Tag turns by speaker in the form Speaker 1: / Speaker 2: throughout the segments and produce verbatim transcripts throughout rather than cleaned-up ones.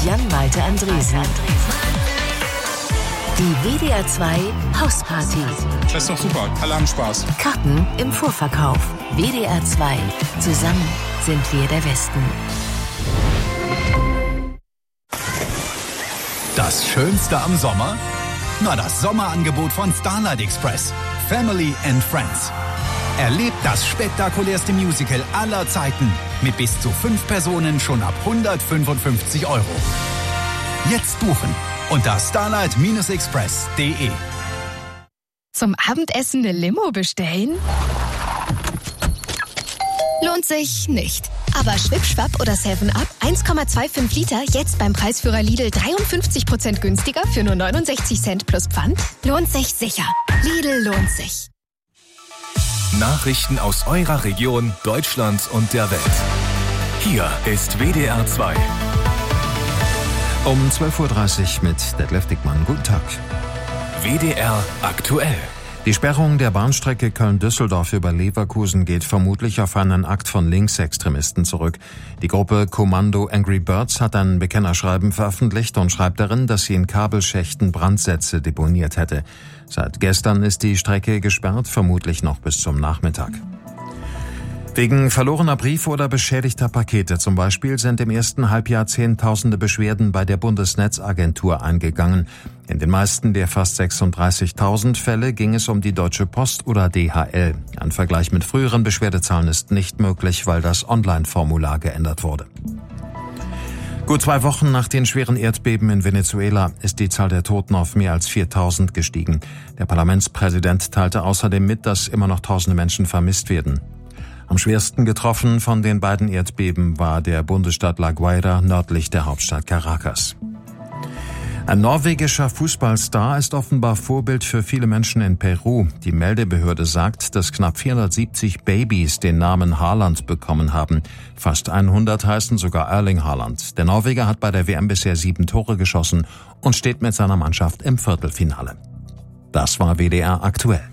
Speaker 1: Jan-Malte Andresen. Die W D R zwei Hausparty.
Speaker 2: Das ist doch super. Alle haben Spaß.
Speaker 1: Karten im Vorverkauf. W D R zwei. Zusammen sind wir der Westen.
Speaker 3: Das Schönste am Sommer? Na, das Sommerangebot von Starlight Express. Family and Friends. Erlebt das spektakulärste Musical aller Zeiten. Mit bis zu fünf Personen schon ab hundertfünfundfünfzig Euro. Jetzt buchen unter starlight express punkt de.
Speaker 4: Zum Abendessen eine Limo bestellen? Lohnt sich nicht. Aber Schwipp-Schwapp oder seven up eins Komma fünfundzwanzig Liter jetzt beim Preisführer Lidl dreiundfünfzig Prozent günstiger für nur neunundsechzig Cent plus Pfand? Lohnt sich sicher. Lidl lohnt sich.
Speaker 5: Nachrichten aus eurer Region, Deutschland und der Welt. Hier ist W D R zwei.
Speaker 6: Um zwölf Uhr dreißig mit Detlef Dickmann. Guten Tag.
Speaker 5: W D R aktuell.
Speaker 6: Die Sperrung der Bahnstrecke Köln-Düsseldorf über Leverkusen geht vermutlich auf einen Akt von Linksextremisten zurück. Die Gruppe Kommando Angry Birds hat ein Bekennerschreiben veröffentlicht und schreibt darin, dass sie in Kabelschächten Brandsätze deponiert hätte. Seit gestern ist die Strecke gesperrt, vermutlich noch bis zum Nachmittag. Wegen verlorener Briefe oder beschädigter Pakete zum Beispiel sind im ersten Halbjahr Zehntausende Beschwerden bei der Bundesnetzagentur eingegangen. In den meisten der fast sechsunddreißigtausend Fälle ging es um die Deutsche Post oder D H L. Ein Vergleich mit früheren Beschwerdezahlen ist nicht möglich, weil das Online-Formular geändert wurde. Gut zwei Wochen nach den schweren Erdbeben in Venezuela ist die Zahl der Toten auf mehr als viertausend gestiegen. Der Parlamentspräsident teilte außerdem mit, dass immer noch tausende Menschen vermisst werden. Am schwersten getroffen von den beiden Erdbeben war der Bundesstaat La Guaira nördlich der Hauptstadt Caracas. Ein norwegischer Fußballstar ist offenbar Vorbild für viele Menschen in Peru. Die Meldebehörde sagt, dass knapp vierhundertsiebzig Babys den Namen Haaland bekommen haben. Fast hundert heißen sogar Erling Haaland. Der Norweger hat bei der W M bisher sieben Tore geschossen und steht mit seiner Mannschaft im Viertelfinale. Das war W D R aktuell.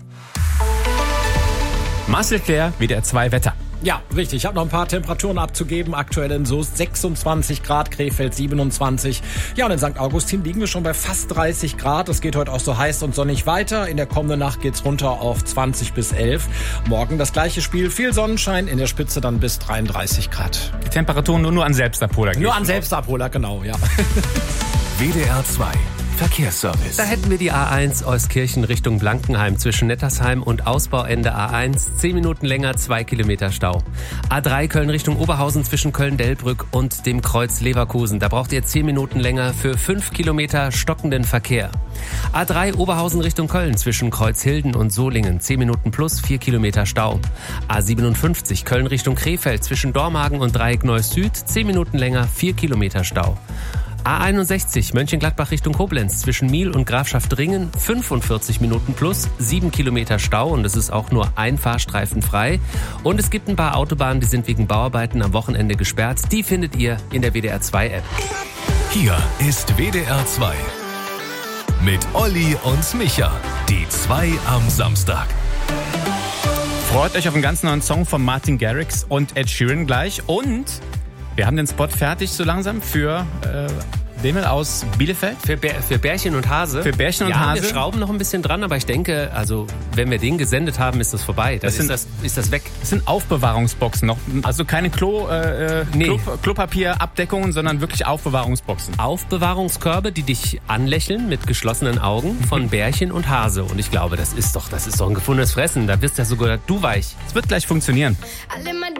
Speaker 7: Marcel Claire, W D R zwei Wetter.
Speaker 8: Ja, richtig. Ich habe noch ein paar Temperaturen abzugeben. Aktuell in Soest sechsundzwanzig Grad, Krefeld siebenundzwanzig. Ja, und in Sankt Augustin liegen wir schon bei fast dreißig Grad. Es geht heute auch so heiß und sonnig weiter. In der kommenden Nacht geht's runter auf zwanzig bis elf. Morgen das gleiche Spiel, viel Sonnenschein, in der Spitze dann bis dreiunddreißig Grad.
Speaker 7: Die Temperaturen nur, nur an Selbstabholer.
Speaker 8: Nur an Selbstabholer, genau, ja.
Speaker 5: W D R zwei Verkehrsservice.
Speaker 9: Da hätten wir die A eins Euskirchen Richtung Blankenheim zwischen Nettersheim und Ausbauende A eins. Zehn Minuten länger, zwei Kilometer Stau. A drei Köln Richtung Oberhausen zwischen Köln-Delbrück und dem Kreuz Leverkusen. Da braucht ihr zehn Minuten länger für fünf Kilometer stockenden Verkehr. A drei Oberhausen Richtung Köln zwischen Kreuzhilden und Solingen. zehn Minuten plus, vier Kilometer Stau. A siebenundfünfzig Köln Richtung Krefeld zwischen Dormagen und Dreieck Neuss Süd. zehn Minuten länger, vier Kilometer Stau. A einundsechzig Mönchengladbach Richtung Koblenz zwischen Miel und Grafschaft Dringen, fünfundvierzig Minuten plus, sieben Kilometer Stau und es ist auch nur ein Fahrstreifen frei. Und es gibt ein paar Autobahnen, die sind wegen Bauarbeiten am Wochenende gesperrt. Die findet ihr in der W D R zwei App.
Speaker 5: Hier ist W D R zwei mit Olli und Micha, die zwei am Samstag.
Speaker 7: Freut euch auf einen ganz neuen Song von Martin Garrix und Ed Sheeran gleich. Und wir haben den Spot fertig so langsam für äh, Demel aus Bielefeld.
Speaker 9: Für, Bär, für Bärchen und Hase.
Speaker 7: Für Bärchen und
Speaker 9: ja,
Speaker 7: Hase.
Speaker 9: Wir schrauben noch ein bisschen dran, aber ich denke, also wenn wir den gesendet haben, ist das vorbei. Dann
Speaker 7: das sind,
Speaker 9: ist, das, ist das weg.
Speaker 7: Das sind Aufbewahrungsboxen noch. Also keine Klo, äh,
Speaker 9: nee.
Speaker 7: Klo, Klopapierabdeckungen, sondern wirklich Aufbewahrungsboxen.
Speaker 9: Aufbewahrungskörbe, die dich anlächeln mit geschlossenen Augen von Bärchen und Hase. Und ich glaube, das ist doch, das ist doch ein gefundenes Fressen. Da wirst ja sogar du weich.
Speaker 7: Es wird gleich funktionieren.
Speaker 10: Alle